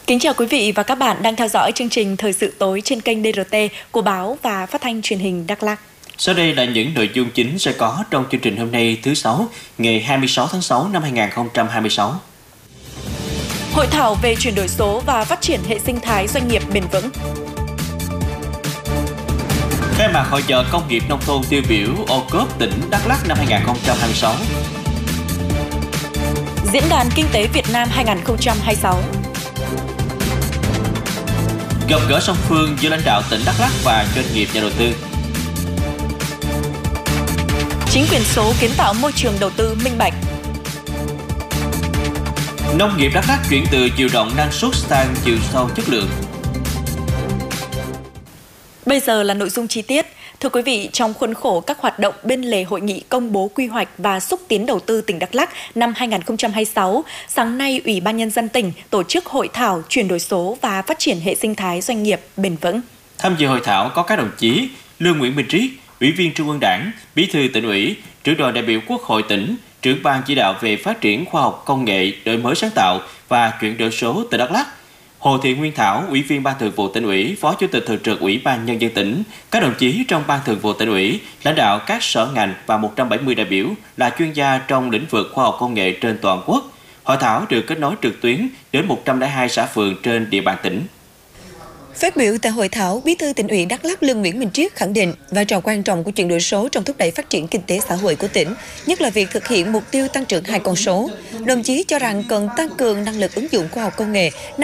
Kính chào quý vị và các bạn đang theo dõi chương trình Thời sự tối trên kênh DRT của Báo và Phát thanh Truyền hình Đắk Lắk. Sau đây là những nội dung chính sẽ có trong chương trình hôm nay thứ Sáu, ngày 26 tháng 6 năm 2026. Hội thảo về chuyển đổi số và phát triển hệ sinh thái doanh nghiệp bền vững. Khai mạc hội chợ công nghiệp nông thôn tiêu biểu ô cốp tỉnh Đắk Lắk năm 2026. Diễn đàn Kinh tế Việt Nam 2026. Gặp gỡ song phương giữa lãnh đạo tỉnh Đắk Lắk và doanh nghiệp nhà đầu tư. Chính quyền số kiến tạo môi trường đầu tư minh bạch. Nông nghiệp Đắk Lắk chuyển từ chiều rộng năng suất sang chiều sâu chất lượng. Bây giờ là nội dung chi tiết. Thưa quý vị, trong khuôn khổ các hoạt động bên lề hội nghị công bố quy hoạch và xúc tiến đầu tư tỉnh Đắk Lắk năm 2026, sáng nay Ủy ban Nhân dân tỉnh tổ chức hội thảo chuyển đổi số và phát triển hệ sinh thái doanh nghiệp bền vững. Tham dự hội thảo có các đồng chí Lương Nguyễn Minh Triết, Ủy viên Trung ương Đảng, Bí thư Tỉnh ủy, Trưởng đoàn đại biểu Quốc hội tỉnh, Trưởng ban chỉ đạo về phát triển khoa học công nghệ, đổi mới sáng tạo và chuyển đổi số tỉnh Đắk Lắk, Hồ Thị Nguyên Thảo, Ủy viên Ban Thường vụ Tỉnh ủy, Phó Chủ tịch Thường trực Ủy ban Nhân dân tỉnh, các đồng chí trong Ban Thường vụ Tỉnh ủy, lãnh đạo các sở ngành và 170 đại biểu là chuyên gia trong lĩnh vực khoa học công nghệ trên toàn quốc. Hội thảo được kết nối trực tuyến đến 102 xã phường trên địa bàn tỉnh. Phát biểu tại hội thảo, Bí thư Tỉnh ủy Đắk Lắk Lương Nguyễn Minh Triết khẳng định vai trò quan trọng của chuyển đổi số trong thúc đẩy phát triển kinh tế xã hội của tỉnh, nhất là việc thực hiện mục tiêu tăng trưởng 2 con số. Đồng chí cho rằng cần tăng cường năng lực ứng dụng khoa học công nghệ,